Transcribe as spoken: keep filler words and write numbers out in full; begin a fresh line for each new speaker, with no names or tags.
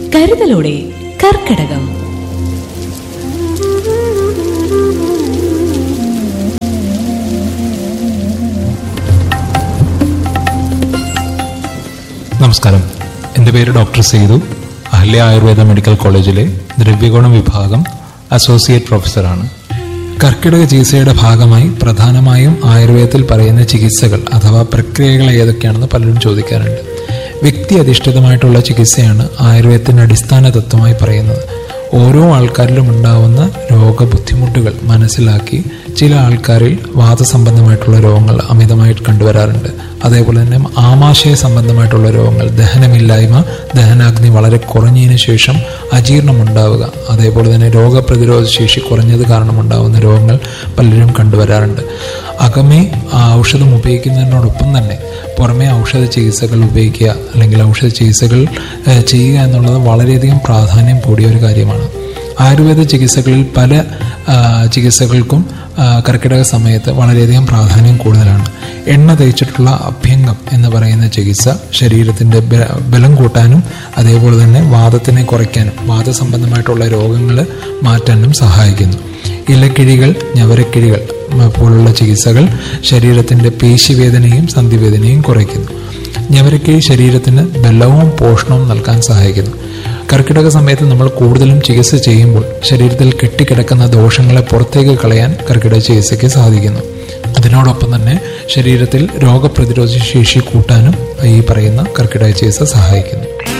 കരുതലോടെ കർക്കിടകം.
നമസ്കാരം, എൻ്റെ പേര് ഡോക്ടർ സേതു. അഹല്യ ആയുർവേദ മെഡിക്കൽ കോളേജിലെ ദ്രവ്യഗുണം വിഭാഗം അസോസിയേറ്റ് പ്രൊഫസറാണ്. കർക്കിടക ചികിത്സയുടെ ഭാഗമായി പ്രധാനമായും ആയുർവേദത്തിൽ പറയുന്ന ചികിത്സകൾ അഥവാ പ്രക്രിയകൾ ഏതൊക്കെയാണെന്ന് പലരും ചോദിക്കാറുണ്ട്. വ്യക്തി അധിഷ്ഠിതമായിട്ടുള്ള ചികിത്സയാണ് ആയുർവേദത്തിൻ്റെ അടിസ്ഥാന തത്വമായി പറയുന്നത്. ഓരോ ആൾക്കാരിലും ഉണ്ടാവുന്ന രോഗബുദ്ധിമുട്ടുകൾ മനസ്സിലാക്കി ചില ആൾക്കാരിൽ വാതസംബന്ധമായിട്ടുള്ള രോഗങ്ങൾ അമിതമായിട്ട് കണ്ടുവരാറുണ്ട്. അതേപോലെ തന്നെ ആമാശയ സംബന്ധമായിട്ടുള്ള രോഗങ്ങൾ, ദഹനമില്ലായ്മ, ദഹനാഗ്നി വളരെ കുറഞ്ഞതിന് ശേഷം അജീർണമുണ്ടാവുക, അതേപോലെ തന്നെ രോഗപ്രതിരോധ ശേഷി കുറഞ്ഞത് കാരണമുണ്ടാകുന്ന രോഗങ്ങൾ പലരും കണ്ടുവരാറുണ്ട്. അകമേ ഔഷധം ഉപയോഗിക്കുന്നതിനോടൊപ്പം തന്നെ പുറമേ ഔഷധ ചികിത്സകൾ ഉപയോഗിക്കുക അല്ലെങ്കിൽ ഔഷധ ചികിത്സകൾ ചെയ്യുക എന്നുള്ളത് വളരെയധികം പ്രാധാന്യം കൂടിയ ഒരു കാര്യമാണ്. ആയുർവേദ ചികിത്സകളിൽ പല ചികിത്സകൾക്കും കർക്കിടക സമയത്ത് വളരെയധികം പ്രാധാന്യം കൂടുതലാണ്. എണ്ണ തേച്ചിട്ടുള്ള അഭ്യംഗം എന്ന് പറയുന്ന ചികിത്സ ശരീരത്തിൻ്റെ ബലം കൂട്ടാനും അതേപോലെ തന്നെ വാദത്തിനെ കുറയ്ക്കാനും വാദസംബന്ധമായിട്ടുള്ള രോഗങ്ങൾ മാറ്റാനും സഹായിക്കുന്നു. ഇലക്കിഴികൾ, ഞവരക്കിഴികൾ പോലുള്ള ചികിത്സകൾ ശരീരത്തിൻ്റെ പേശിവേദനയും സന്ധിവേദനയും കുറയ്ക്കുന്നു. ഞവരക്കിഴി ശരീരത്തിന് ബലവും പോഷണവും നൽകാൻ സഹായിക്കുന്നു. കർക്കിടക സമയത്ത് നമ്മൾ കൂടുതലും ചികിത്സ ചെയ്യുമ്പോൾ ശരീരത്തിൽ കെട്ടിക്കിടക്കുന്ന ദോഷങ്ങളെ പുറത്തേക്ക് കളയാൻ കർക്കിടക ചികിത്സയ്ക്ക് സാധിക്കുന്നു. അതിനോടൊപ്പം തന്നെ ശരീരത്തിൽ രോഗപ്രതിരോധ ശേഷി കൂട്ടാനും ഈ പറയുന്ന കർക്കിടക ചികിത്സ സഹായിക്കുന്നു.